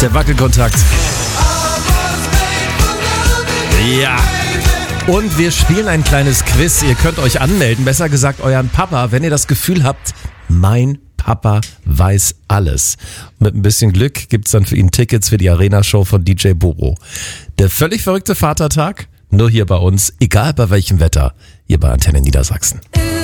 Der Wackelkontakt. Ja. Und wir spielen ein kleines Quiz. Ihr könnt euch anmelden, besser gesagt euren Papa, wenn ihr das Gefühl habt, mein Papa weiß alles. Mit ein bisschen Glück gibt's dann für ihn Tickets für die Arena-Show von DJ Bobo. Der völlig verrückte Vatertag, nur hier bei uns, egal bei welchem Wetter, hier bei Antenne Niedersachsen.